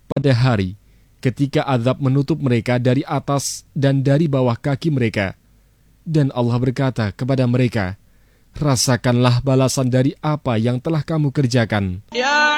pada hari ketika azab menutup mereka dari atas dan dari bawah kaki mereka. Dan Allah berkata kepada mereka, rasakanlah balasan dari apa yang telah kamu kerjakan.